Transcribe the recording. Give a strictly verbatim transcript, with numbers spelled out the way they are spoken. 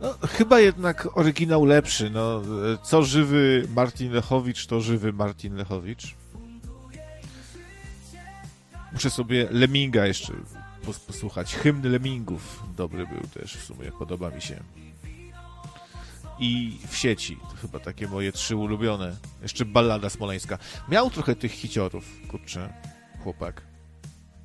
No, chyba jednak oryginał lepszy. No, co żywy Martin Lechowicz, to żywy Martin Lechowicz. Muszę sobie Leminga jeszcze posłuchać. Hymn Lemingów dobry był też w sumie, podoba mi się. I W sieci, to chyba takie moje trzy ulubione. Jeszcze Ballada Smoleńska. Miał trochę tych hiciorów, kurczę, chłopak.